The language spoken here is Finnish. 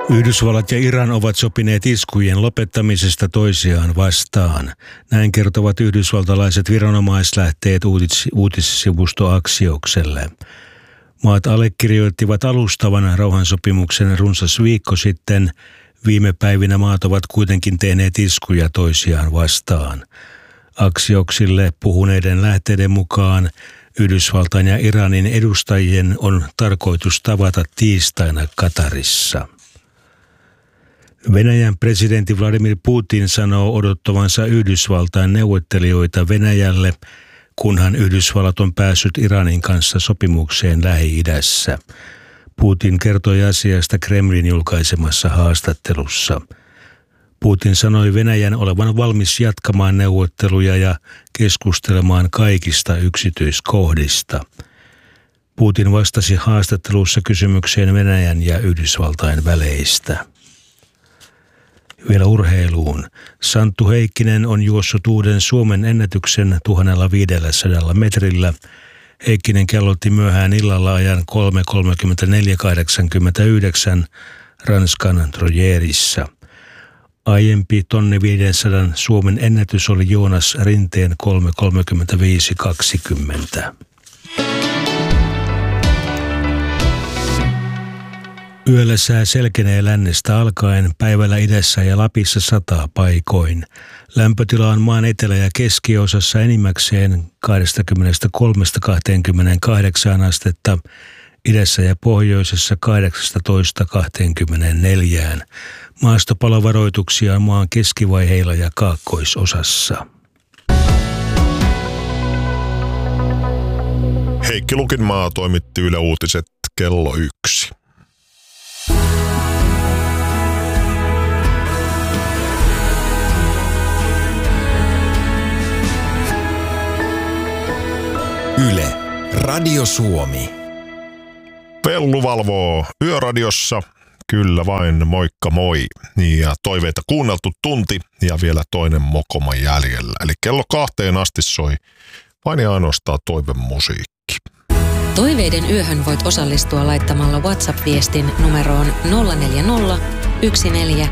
Yhdysvallat ja Iran ovat sopineet iskujen lopettamisesta toisiaan vastaan. Näin kertovat yhdysvaltalaiset viranomaislähteet uutissivusto Axioselle. Maat allekirjoittivat alustavan rauhansopimuksen runsas viikko sitten. Viime päivinä maat ovat kuitenkin tehneet iskuja toisiaan vastaan. Axiosille puhuneiden lähteiden mukaan Yhdysvaltain ja Iranin edustajien on tarkoitus tavata tiistaina Katarissa. Venäjän presidentti Vladimir Putin sanoo odottavansa Yhdysvaltain neuvottelijoita Venäjälle, kunhan Yhdysvallat on päässyt Iranin kanssa sopimukseen Lähi-idässä. Putin kertoi asiasta Kremlin julkaisemassa haastattelussa. Putin sanoi Venäjän olevan valmis jatkamaan neuvotteluja ja keskustelemaan kaikista yksityiskohdista. Putin vastasi haastattelussa kysymykseen Venäjän ja Yhdysvaltain väleistä. Vielä urheiluun. Santtu Heikkinen on juossut uuden Suomen ennätyksen 1500 metrillä. Heikkinen kellotti myöhään illalla ajan 3.34.89 Ranskan Trojerissa. Aiempi 1500 Suomen ennätys oli Joonas Rinteen 3.35.20. Yöllä sää selkenee lännestä alkaen, päivällä idässä ja Lapissa sataa paikoin. Lämpötila on maan etelä- ja keskiosassa enimmäkseen 23-28 astetta, idässä ja pohjoisessa 18-24. Maastopalovaroituksia on maan keskivaiheilla ja kaakkoisosassa. Heikki Lukinmaa toimitti Yle Uutiset kello 1. Yle, Radio Suomi. Pellu valvoo Yöradiossa. Kyllä vain, moikka moi. Ja toiveita kuunneltu tunti ja vielä toinen mokoma jäljellä. Eli kello 2 asti soi vain ja ainoastaan toivemusiikki. Toiveiden yöhön voit osallistua laittamalla WhatsApp-viestin numeroon 040 14